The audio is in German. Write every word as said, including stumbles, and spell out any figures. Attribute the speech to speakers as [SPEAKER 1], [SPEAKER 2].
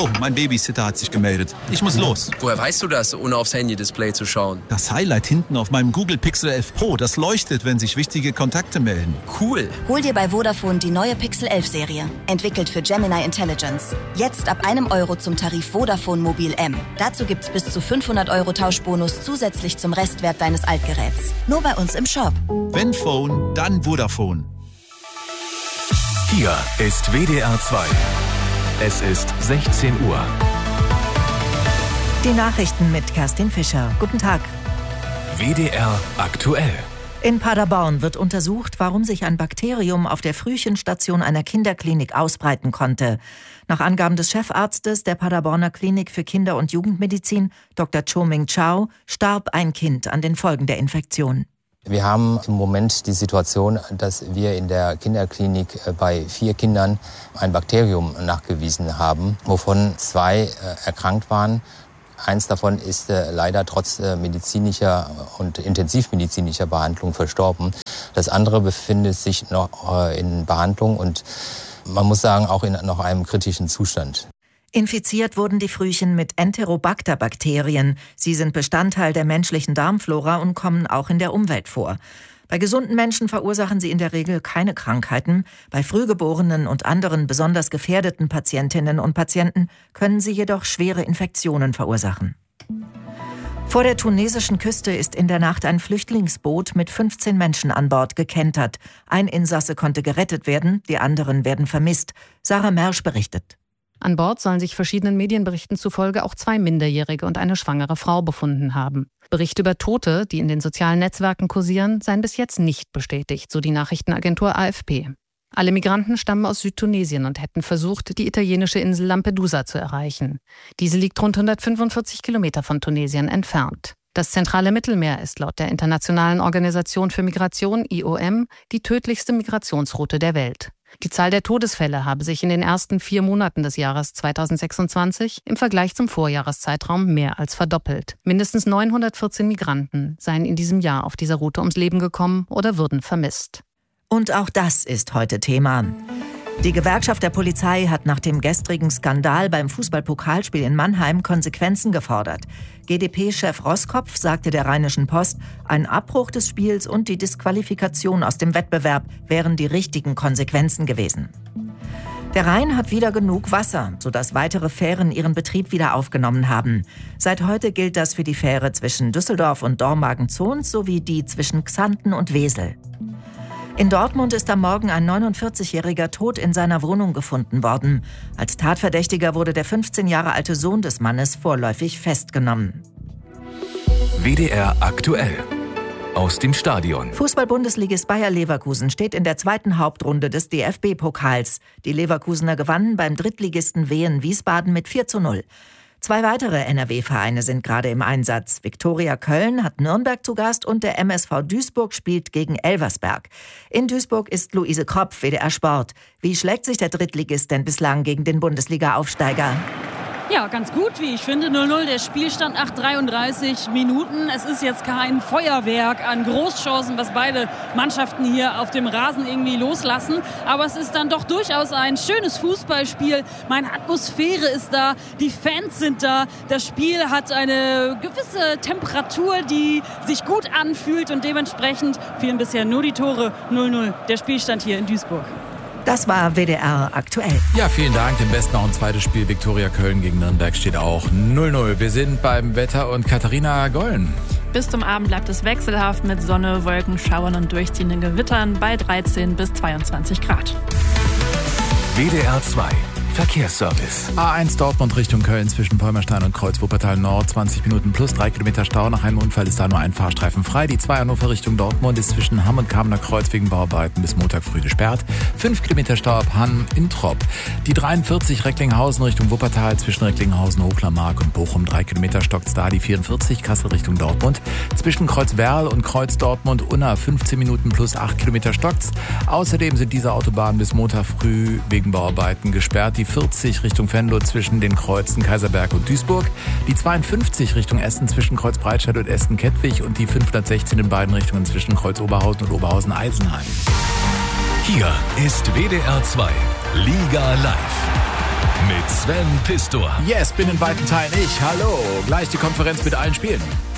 [SPEAKER 1] Oh, mein Babysitter hat sich gemeldet. Ich muss los.
[SPEAKER 2] Woher weißt du das, ohne aufs Handy-Display zu schauen?
[SPEAKER 1] Das Highlight hinten auf meinem Google Pixel elf Pro, das leuchtet, wenn sich wichtige Kontakte melden.
[SPEAKER 2] Cool.
[SPEAKER 3] Hol dir bei Vodafone die neue Pixel elf Serie. Entwickelt für Gemini Intelligence. Jetzt ab einem Euro zum Tarif Vodafone Mobil M. Dazu gibt's bis zu fünfhundert Euro Tauschbonus zusätzlich zum Restwert deines Altgeräts. Nur bei uns im Shop.
[SPEAKER 1] Wenn Phone, dann Vodafone.
[SPEAKER 4] Hier ist W D R zwei. Es ist sechzehn Uhr.
[SPEAKER 5] Die Nachrichten mit Kerstin Fischer. Guten Tag.
[SPEAKER 4] W D R aktuell.
[SPEAKER 5] In Paderborn wird untersucht, warum sich ein Bakterium auf der Frühchenstation einer Kinderklinik ausbreiten konnte. Nach Angaben des Chefarztes der Paderborner Klinik für Kinder- und Jugendmedizin, Doktor Cho-Ming Chao, starb ein Kind an den Folgen der Infektion.
[SPEAKER 6] Wir haben im Moment die Situation, dass wir in der Kinderklinik bei vier Kindern ein Bakterium nachgewiesen haben, wovon zwei erkrankt waren. Eins davon ist leider trotz medizinischer und intensivmedizinischer Behandlung verstorben. Das andere befindet sich noch in Behandlung und man muss sagen, auch in noch einem kritischen Zustand.
[SPEAKER 5] Infiziert wurden die Frühchen mit Enterobacter-Bakterien. Sie sind Bestandteil der menschlichen Darmflora und kommen auch in der Umwelt vor. Bei gesunden Menschen verursachen sie in der Regel keine Krankheiten. Bei Frühgeborenen und anderen besonders gefährdeten Patientinnen und Patienten können sie jedoch schwere Infektionen verursachen. Vor der tunesischen Küste ist in der Nacht ein Flüchtlingsboot mit fünfzehn Menschen an Bord gekentert. Ein Insasse konnte gerettet werden, die anderen werden vermisst. Sarah Mersch berichtet.
[SPEAKER 7] An Bord sollen sich verschiedenen Medienberichten zufolge auch zwei Minderjährige und eine schwangere Frau befunden haben. Berichte über Tote, die in den sozialen Netzwerken kursieren, seien bis jetzt nicht bestätigt, so die Nachrichtenagentur A F P. Alle Migranten stammen aus Südtunesien und hätten versucht, die italienische Insel Lampedusa zu erreichen. Diese liegt rund hundertfünfundvierzig Kilometer von Tunesien entfernt. Das zentrale Mittelmeer ist laut der Internationalen Organisation für Migration I O M die tödlichste Migrationsroute der Welt. Die Zahl der Todesfälle habe sich in den ersten vier Monaten des Jahres zweitausendsechsundzwanzig im Vergleich zum Vorjahreszeitraum mehr als verdoppelt. Mindestens neunhundertvierzehn Migranten seien in diesem Jahr auf dieser Route ums Leben gekommen oder würden vermisst.
[SPEAKER 5] Und auch das ist heute Thema. Die Gewerkschaft der Polizei hat nach dem gestrigen Skandal beim Fußballpokalspiel in Mannheim Konsequenzen gefordert. G d P-Chef Roskopf sagte der Rheinischen Post, ein Abbruch des Spiels und die Disqualifikation aus dem Wettbewerb wären die richtigen Konsequenzen gewesen. Der Rhein hat wieder genug Wasser, sodass weitere Fähren ihren Betrieb wieder aufgenommen haben. Seit heute gilt das für die Fähre zwischen Düsseldorf und Dormagen-Zons sowie die zwischen Xanten und Wesel. In Dortmund ist am Morgen ein neunundvierzigjähriger tot in seiner Wohnung gefunden worden. Als Tatverdächtiger wurde der fünfzehn Jahre alte Sohn des Mannes vorläufig festgenommen.
[SPEAKER 4] W D R aktuell. Aus dem Stadion.
[SPEAKER 5] Fußball-Bundesligist Bayer Leverkusen steht in der zweiten Hauptrunde des D F B-Pokals. Die Leverkusener gewannen beim Drittligisten Wien Wiesbaden mit vier zu null. Zwei weitere N R W-Vereine sind gerade im Einsatz. Viktoria Köln hat Nürnberg zu Gast und der M S V Duisburg spielt gegen Elversberg. In Duisburg ist Luise Kropf, W D R Sport. Wie schlägt sich der Drittligist denn bislang gegen den Bundesliga-Aufsteiger?
[SPEAKER 8] Ja, ganz gut, wie ich finde. null null, der Spielstand nach dreiunddreißig Minuten. Es ist jetzt kein Feuerwerk an Großchancen, was beide Mannschaften hier auf dem Rasen irgendwie loslassen. Aber es ist dann doch durchaus ein schönes Fußballspiel. Meine Atmosphäre ist da, die Fans sind da. Das Spiel hat eine gewisse Temperatur, die sich gut anfühlt. Und dementsprechend fielen bisher nur die Tore. null null, der Spielstand hier in Duisburg.
[SPEAKER 5] Das war W D R aktuell.
[SPEAKER 9] Ja, vielen Dank. Im besten noch ein zweites Spiel. Viktoria Köln gegen Nürnberg steht auch null null. Wir sind beim Wetter und Katharina Gollen.
[SPEAKER 10] Bis zum Abend bleibt es wechselhaft mit Sonne, Wolken, Schauern und durchziehenden Gewittern bei dreizehn bis zweiundzwanzig Grad.
[SPEAKER 4] W D R zwei. Verkehrsservice.
[SPEAKER 9] A eins Dortmund Richtung Köln zwischen Vollmerstein und Kreuz Wuppertal Nord. zwanzig Minuten plus drei Kilometer Stau. Nach einem Unfall ist da nur ein Fahrstreifen frei. Die zwei Hannover Richtung Dortmund ist zwischen Hamm und Kamener Kreuz wegen Bauarbeiten bis Montag früh gesperrt. fünf Kilometer Stau ab Hamm in Tropp. Die dreiundvierzig Recklinghausen Richtung Wuppertal zwischen Recklinghausen, Hochlermark und Bochum. drei Kilometer stockt's da. Die vierundvierzig Kassel Richtung Dortmund. Zwischen Kreuz Werl und Kreuz Dortmund Unna fünfzehn Minuten plus acht Kilometer stockt's. Außerdem sind diese Autobahnen bis Montag früh wegen Bauarbeiten gesperrt. Die vierzig Richtung Venlo zwischen den Kreuzen Kaiserberg und Duisburg, die zweiundfünfzig Richtung Essen zwischen Kreuz Breitscheid und Essen-Kettwig und die fünfhundertsechzehn in beiden Richtungen zwischen Kreuz Oberhausen und Oberhausen-Eisenheim.
[SPEAKER 4] Hier ist W D R zwei Liga Live mit Mit Sven Pistor.
[SPEAKER 9] Yes, bin in weiten Teilen ich. Hallo. Gleich die Konferenz mit allen Spielen.